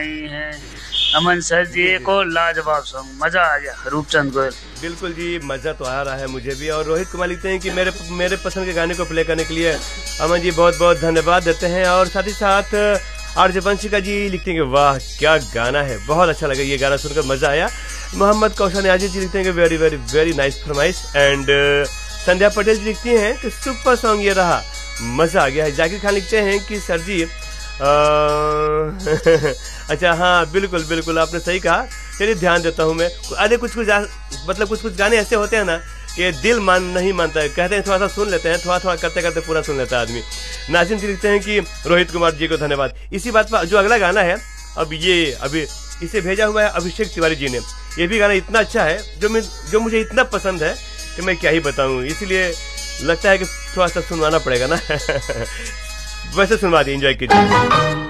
हैं अमन सर जी को लाजवाब सॉन्ग, मजा आ गया। रूपचंद गोयल, बिल्कुल जी, मजा तो आ रहा है मुझे भी। और रोहित कुमार लिखते हैं कि मेरे पसंद के गाने को प्ले करने के लिए अमन जी बहुत बहुत धन्यवाद देते हैं। और साथ ही साथ आरजे वंशिका जी लिखते हैं कि वाह क्या गाना है, बहुत अच्छा लगा ये गाना सुनकर, मजा आया। मोहम्मद कौशल नियाजी जी लिखते हैं कि वेरी वेरी वेरी नाइस फरमाइश। एंड संध्या पटेल जी लिखती हैं कि सुपर सॉन्ग ये रहा, मजा आ गया है। जाकिर खान लिखते हैं कि सर जी अच्छा हाँ बिल्कुल बिल्कुल आपने सही कहा, चलिए ध्यान देता हूँ मैं। अरे कुछ कुछ गाने ऐसे होते हैं ना कि दिल नहीं मानता है, कहते हैं थोड़ा सा सुन लेते हैं, थोड़ा थोड़ा करते करते पूरा सुन लेता है आदमी। नाजिम जी लिखते हैं कि रोहित कुमार जी को धन्यवाद। इसी बात पर जो अगला गाना है अभी इसे भेजा हुआ है अभिषेक तिवारी जी ने। ये भी गाना इतना अच्छा है जो मुझे इतना पसंद है कि मैं क्या ही बताऊं, इसलिए लगता है कि थोड़ा सा सुनवाना पड़ेगा ना। वैसे सुनवा दी, एंजॉय कीजिए।